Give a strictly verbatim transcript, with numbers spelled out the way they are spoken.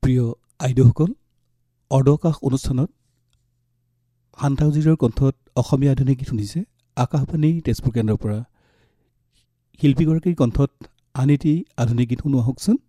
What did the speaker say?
প্ৰিয় আইদেউসকল, অৰ্ধকাশ অনুষ্ঠানত শান্তা উজীৰৰ কণ্ঠত অসমীয়া আধুনিক গীত শুনিছে আকাশবাণী তেজপুৰ কেন্দ্ৰৰ পৰা। শিল্পীগৰাকীৰ কণ্ঠত আন এটি আধুনিক গীত শুনোৱা হওকচোন।